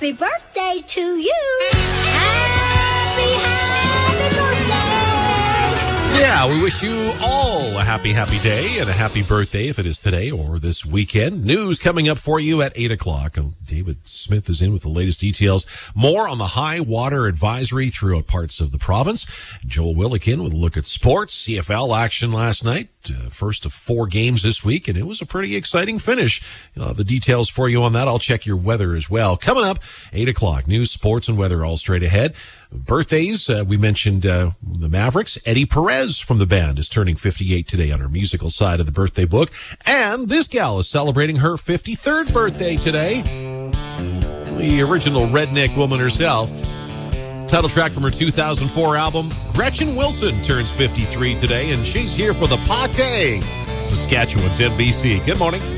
Happy birthday to you. Happy birthday. Yeah, we wish you all a happy day and a happy birthday if it is today or this weekend. News coming up for you at 8 o'clock. David Smith is in with the latest details. More on the high water advisory throughout parts of the province. Joel Willikin with a look at sports. CFL action last night. First of 4 games this week, and it was a pretty exciting finish. I'll have the details for you on that. I'll check your weather as well. Coming up, 8 o'clock. News, sports, and weather all straight ahead. Birthdays, we mentioned the Mavericks. Eddie Perez from the band is turning 58 today on her musical side of the birthday book. And this gal is celebrating her 53rd birthday today. The original redneck woman herself. Title track from her 2004 album, Gretchen Wilson turns 53 today, and she's here for the Pate, Saskatchewan's NBC. Good morning.